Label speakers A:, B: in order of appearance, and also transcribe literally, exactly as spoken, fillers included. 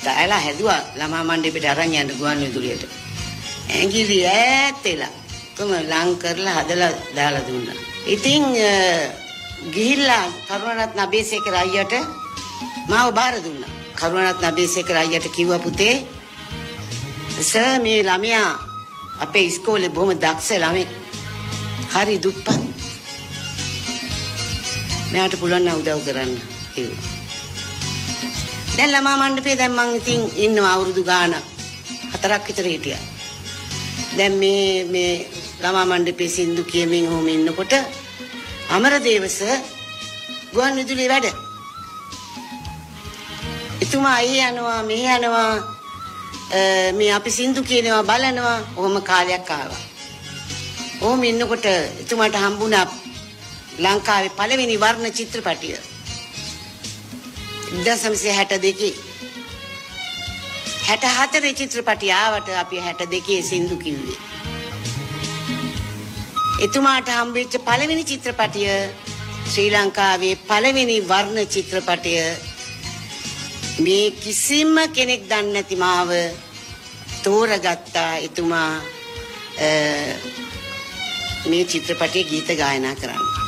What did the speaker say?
A: දාලා හැදුවා ළමා මණ්ඩපයට අරන් යන්න ගුවන් විදුලියට. ඇඟිලි ඈත් වෙලා කොම ලං කරලා හදලා දාලා දුන්නා. ඉතින් ගිහිල්ලා කරුණාරත්න අබේසේකර අයියට මාව බාර දුන්නා. කරුණාරත්න අබේසේකර අයියට කිව්වා පුතේ සර් මේ ළමයා අපේ ඉස්කෝලේ බොහොම දක්ෂ ළමෙක්. හරි දුප්පත්. මෙයාට පුළුවන් නම් උදව් කරන්න කිව්වා. දැන් ළමා මණ්ඩපේ දැන් මං ඉතින් ඉන්නවා අවුරුදු ගාණක්. හතරක් විතර හිටියා. දැන් මේ මේ ළමා මණ්ඩපේ සින්දු කියමින් හොම ඉන්නකොට අමරදේව සර් ගුවන් විදුලියේ වැඩ. එතුමා අය යනවා මෙහෙ යනවා මේ අපි සින්දු කියනවා බලනවා. ඔහොම කාලයක් ආවා. ඔහොම ඉන්නකොට එතුමාට හම්බුණා ලංකාවේ පළවෙනි වර්ණ චිත්‍රපටිය. දසමසේ හැට දෙකේ හැට හතරේ චිත්‍රපටිය ආවට අපි හැට දෙකේ සින්දු කිව්වේ. එතුමාට හම්බෙච්ච පළවෙනි චිත්‍රපටිය ශ්‍රී ලංකාවේ පළවෙනි වර්ණ චිත්‍රපටිය. මේ කිසිම කෙනෙක් දන්නේ නැති මාව තෝරගත්තා එතුමා මේ චිත්‍රපටයේ ගීත ගායනා කරන්න.